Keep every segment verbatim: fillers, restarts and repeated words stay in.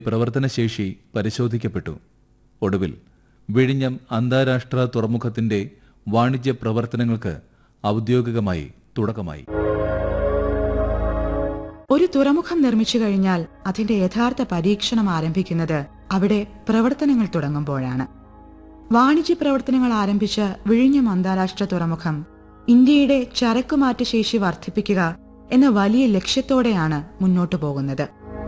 പ്രവർത്തനശേഷി പരിശോധിക്കപ്പെട്ടു. ഒടുവിൽ വിഴിഞ്ഞം അന്താരാഷ്ട്ര തുറമുഖത്തിന്റെ വാണിജ്യ പ്രവർത്തനങ്ങൾക്ക് ഔദ്യോഗികമായി തുടക്കമായി. ഒരു തുറമുഖം നിർമ്മിച്ചു കഴിഞ്ഞാൽ അതിന്റെ യഥാർത്ഥ പരീക്ഷണം ആരംഭിക്കുന്നത് അവിടെ പ്രവർത്തനങ്ങൾ തുടങ്ങുമ്പോഴാണ്. വാണിജ്യ പ്രവർത്തനങ്ങൾ ആരംഭിച്ച വിഴിഞ്ഞം അന്താരാഷ്ട്ര തുറമുഖം ഇന്ത്യയുടെ ചരക്കുമാറ്റ ശേഷി വർദ്ധിപ്പിക്കുക എന്ന വലിയ ലക്ഷ്യത്തോടെയാണ് മുന്നോട്ടു പോകുന്നത്.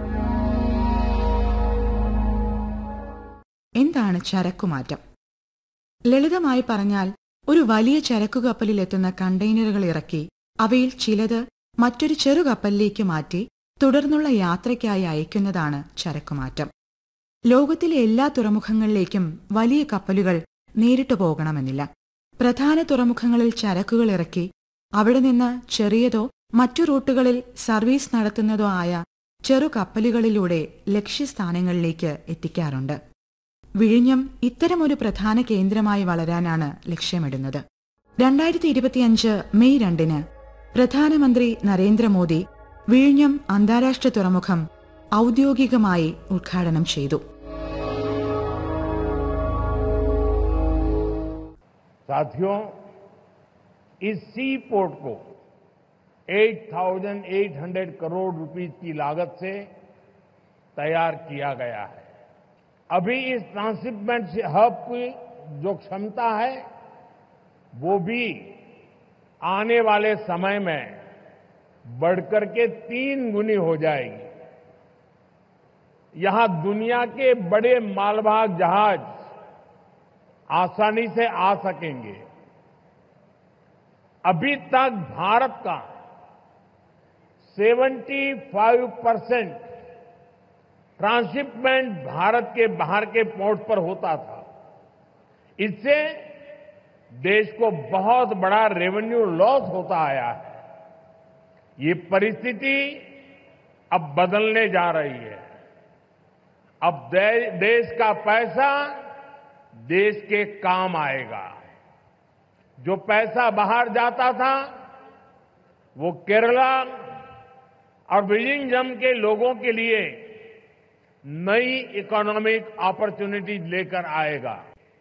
എന്താണ് ചരക്കുമാറ്റം? ലളിതമായി പറഞ്ഞാൽ, ഒരു വലിയ ചരക്കുകപ്പലിൽ എത്തുന്ന കണ്ടെയ്നറുകൾ ഇറക്കി അവയിൽ ചിലത് മറ്റൊരു ചെറുകപ്പലിലേക്ക് മാറ്റി തുടർന്നുള്ള യാത്രയ്ക്കായി അയക്കുന്നതാണ് ചരക്കുമാറ്റം. ലോകത്തിലെ എല്ലാ തുറമുഖങ്ങളിലേക്കും വലിയ കപ്പലുകൾ നേരിട്ടു പോകണമെന്നില്ല. പ്രധാന തുറമുഖങ്ങളിൽ ചരക്കുകൾ ഇറക്കി അവിടെ നിന്ന് ചെറിയതോ മറ്റു റൂട്ടുകളിൽ സർവീസ് നടത്തുന്നതോ ആയ ചെറു കപ്പലുകളിലൂടെ ലക്ഷ്യസ്ഥാനങ്ങളിലേക്ക് എത്തിക്കാറുണ്ട്. വിഴിഞ്ഞം ഇത്തരമൊരു പ്രധാന കേന്ദ്രമായി വളരാനാണ് ലക്ഷ്യമിടുന്നത്. രണ്ടായിരത്തി ഇരുപത്തിയഞ്ച് മെയ് രണ്ടിന് പ്രധാനമന്ത്രി നരേന്ദ്രമോദി വിഴിഞ്ഞം അന്താരാഷ്ട്ര തുറമുഖം ഔദ്യോഗികമായി ഉദ്ഘാടനം ചെയ്തു. साथियों, इस सी पोर्ट को आठ हज़ार आठ सौ करोड़ रुपए की लागत से तैयार किया गया है. अभी इस ट्रांसशिपमेंट हब की जो क्षमता है वो भी आने वाले समय में बढ़कर के तीन गुनी हो जाएगी. यहां दुनिया के बड़े मालवाहक जहाज आसानी से आ सकेंगे. अभी तक भारत का पचहत्तर परसेंट ट्रांसशिपमेंट भारत के बाहर के पोर्ट पर होता था. इससे देश को बहुत बड़ा रेवेन्यू लॉस होता आया है. ये परिस्थिति अब बदलने जा रही है. अब दे, देश का पैसा देश के काम आएगा. जो पैसा बाहर जाता था वो केरला और विलिंगडम के लोगों के लिए नई इकोनॉमिक अपॉर्चुनिटी लेकर आएगा.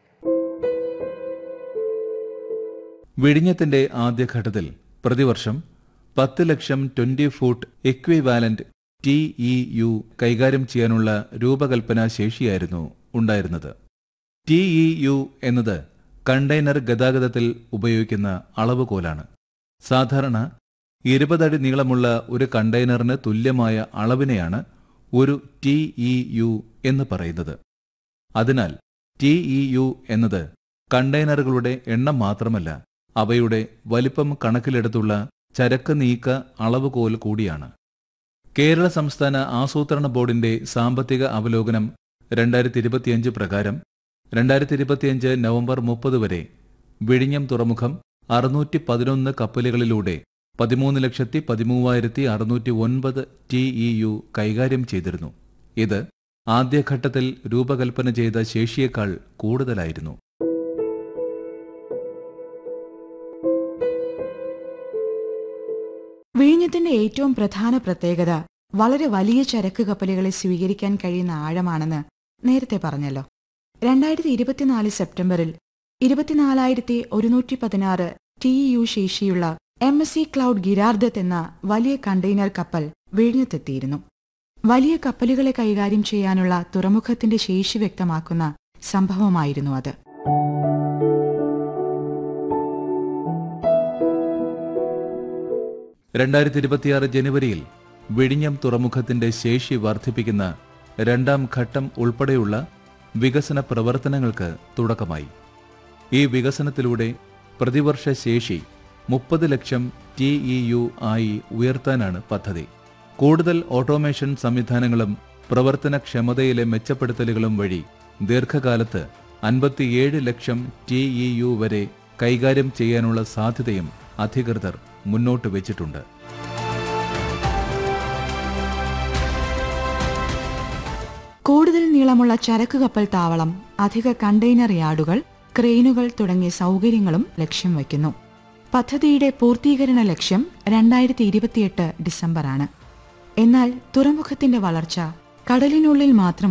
വിഴിഞ്ഞത്തിന്റെ ആദ്യഘട്ടത്തിൽ പ്രതിവർഷം പത്ത് ലക്ഷം twenty foot എക്വിവാലന്റ് T E U കൈകാര്യം ചെയ്യാനുള്ള രൂപകൽപ്പനാ ശേഷിയായിരുന്നു ഉണ്ടായിരുന്നത്. ടി ഇ യു എന്നത് കണ്ടെയ്നർ ഗതാഗതത്തിൽ ഉപയോഗിക്കുന്ന അളവുകോലാണ്. സാധാരണ ഇരുപതടി നീളമുള്ള ഒരു കണ്ടെയ്നറിന് തുല്യമായ അളവിനെയാണ് ഒരു ടി ഇ യു എന്ന് പറയുന്നത്. അതിനാൽ ടി ഇ യു എന്നത് കണ്ടെയ്നറുകളുടെ എണ്ണം മാത്രമല്ല, അവയുടെ വലിപ്പം കണക്കിലെടുത്തുള്ള ചരക്ക് നീക്ക അളവുകോൽ കൂടിയാണ്. കേരള സംസ്ഥാന ആസൂത്രണ ബോർഡിന്റെ സാമ്പത്തിക അവലോകനം രണ്ടായിരത്തി ഇരുപത്തിയഞ്ച് പ്രകാരം രണ്ടായിരത്തി ഇരുപത്തിയഞ്ച് നവംബർ മുപ്പത് വരെ വിഴിഞ്ഞം തുറമുഖം അറുന്നൂറ്റി പതിനൊന്ന് കപ്പലുകളിലൂടെ പതിമൂന്ന് ലക്ഷത്തി പതിമൂവായിരത്തി അറുന്നൂറ്റി ഒൻപത് ടി ഇ യു കൈകാര്യം ചെയ്തിരുന്നു. ഇത് ആദ്യഘട്ടത്തിൽ രൂപകൽപ്പന ചെയ്ത ശേഷിയേക്കാൾ കൂടുതലായിരുന്നു. വിഴിഞ്ഞത്തിന്റെ ഏറ്റവും പ്രധാന പ്രത്യേകത വളരെ വലിയ ചരക്ക് കപ്പലുകളെ സ്വീകരിക്കാൻ കഴിയുന്ന ആഴമാണെന്ന് നേരത്തെ പറഞ്ഞല്ലോ. രണ്ടായിരത്തി ഇരുപത്തിനാല് സെപ്റ്റംബറിൽ ഇരുപത്തിനാലായിരത്തി ഒരുന്നൂറ്റി പതിനാറ് ടി യു ശേഷിയുള്ള എം എസ് സി ക്ലൗഡ് ഗിരാർദത്ത് എന്ന വലിയ കണ്ടെയ്നർ കപ്പൽ വിഴിഞ്ഞത്തെത്തിയിരുന്നു. വലിയ കപ്പലുകളെ കൈകാര്യം ചെയ്യാനുള്ള തുറമുഖത്തിന്റെ ശേഷി വ്യക്തമാക്കുന്ന സംഭവമായിരുന്നു അത്. രണ്ടായിരത്തി ഇരുപത്തിയാറ് ജനുവരിയിൽ വിഴിഞ്ഞം തുറമുഖത്തിന്റെ ശേഷി വർദ്ധിപ്പിക്കുന്ന രണ്ടാം ഘട്ടം ഉൾപ്പെടെയുള്ള വികസന പ്രവർത്തനങ്ങൾക്ക് തുടക്കമായി. ഈ വികസനത്തിലൂടെ പ്രതിവർഷ ശേഷി മുപ്പത് ലക്ഷം ടി ഇ യു ആയി ഉയർത്താനാണ് പദ്ധതി. കൂടുതൽ ഓട്ടോമേഷൻ സംവിധാനങ്ങളും പ്രവർത്തനക്ഷമതയിലെ മെച്ചപ്പെടുത്തലുകളും വഴി ദീർഘകാലത്ത് അൻപത്തിയേഴ് ലക്ഷം ടി ഇ യു വരെ കൈകാര്യം ചെയ്യാനുള്ള സാധ്യതയും അധികൃതർ മുന്നോട്ട് വെച്ചിട്ടുണ്ട്. കൂടുതൽ നീളമുള്ള ചരക്ക് കപ്പൽ താവളം, അധിക കണ്ടെയ്നർ യാർഡുകൾ, ക്രെയിനുകൾ തുടങ്ങിയ സൗകര്യങ്ങളും ലക്ഷ്യം വയ്ക്കുന്നു. പദ്ധതിയുടെ പൂർത്തീകരണ ലക്ഷ്യം രണ്ടായിരത്തി ഇരുപത്തിയെട്ട് ഡിസംബറാണ്. എന്നാൽ തുറമുഖത്തിന്റെ വളർച്ച കടലിനുള്ളിൽ മാത്രം